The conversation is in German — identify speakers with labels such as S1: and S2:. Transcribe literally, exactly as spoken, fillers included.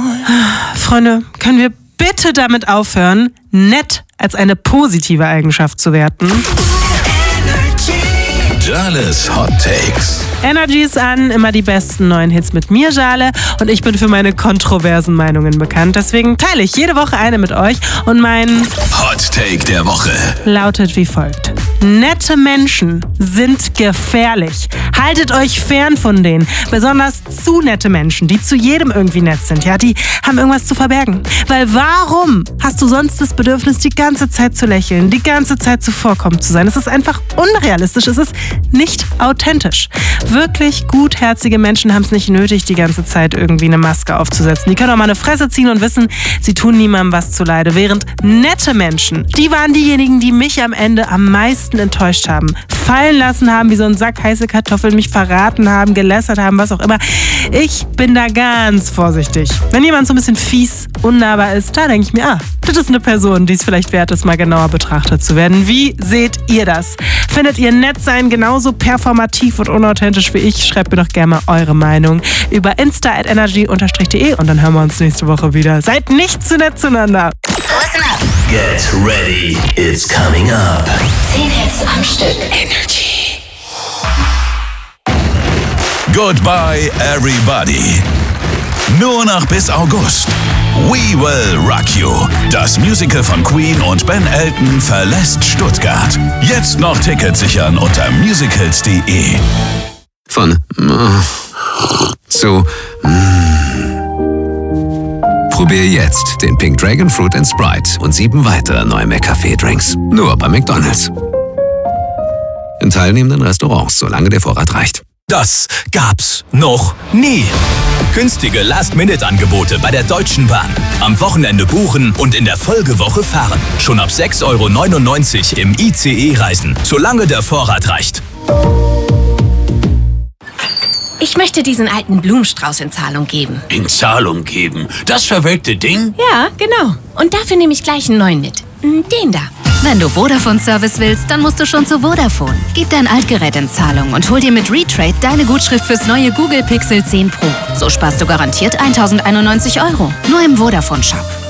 S1: Freunde, können wir bitte damit aufhören, nett als eine positive Eigenschaft zu werten?
S2: Jales Hot Takes.
S1: Energy ist an, immer die besten neuen Hits mit mir, Jale. Und ich bin für meine kontroversen Meinungen bekannt. Deswegen teile ich jede Woche eine mit euch. Und mein
S2: Hot Take der Woche
S1: lautet wie folgt. Nette Menschen sind gefährlich. Haltet euch fern von denen. Besonders zu nette Menschen, die zu jedem irgendwie nett sind. Ja, die haben irgendwas zu verbergen. Weil warum hast du sonst das Bedürfnis, die ganze Zeit zu lächeln, die ganze Zeit zuvorkommend zu sein? Es ist einfach unrealistisch. Es ist nicht authentisch. Wirklich gutherzige Menschen haben es nicht nötig, die ganze Zeit irgendwie eine Maske aufzusetzen. Die können auch mal eine Fresse ziehen und wissen, sie tun niemandem was zuleide. Während nette Menschen, die waren diejenigen, die mich am Ende am meisten enttäuscht haben. Fallen lassen haben wie so ein Sack heiße Kartoffeln, mich verraten haben, gelästert haben, was auch immer. Ich bin da ganz vorsichtig. Wenn jemand so ein bisschen fies, unnahbar ist, da denke ich mir, ah, das ist eine Person, die es vielleicht wert ist, mal genauer betrachtet zu werden. Wie seht ihr das? Findet ihr nett sein genauso performativ und unauthentisch wie ich? Schreibt mir doch gerne mal eure Meinung über insta at energy dash de und dann hören wir uns nächste Woche wieder. Seid nicht zu nett zueinander.
S3: Listen up.
S2: Get ready, it's coming up.
S3: Zehn Hits am Stück. Energy.
S2: Goodbye everybody. Nur noch bis August. We Will Rock You. Das Musical von Queen und Ben Elton verlässt Stuttgart. Jetzt noch Tickets sichern unter musicals punkt de.
S4: Von äh, zu äh. Probier jetzt den Pink Dragon Fruit and Sprite und sieben weitere neue McCafé-Drinks. Nur bei McDonald's. In teilnehmenden Restaurants, solange der Vorrat reicht.
S5: Das gab's noch nie. Günstige Last-Minute-Angebote bei der Deutschen Bahn. Am Wochenende buchen und in der Folgewoche fahren. Schon ab sechs Euro neunundneunzig im I C E reisen, solange der Vorrat reicht.
S6: Ich möchte diesen alten Blumenstrauß in Zahlung geben.
S7: In Zahlung geben? Das verwelkte Ding?
S6: Ja, genau. Und dafür nehme ich gleich einen neuen mit. Den da.
S8: Wenn du Vodafone-Service willst, dann musst du schon zu Vodafone. Gib dein Altgerät in Zahlung und hol dir mit Retrade deine Gutschrift fürs neue Google Pixel zehn Pro. So sparst du garantiert tausendeinundneunzig Euro. Nur im Vodafone-Shop.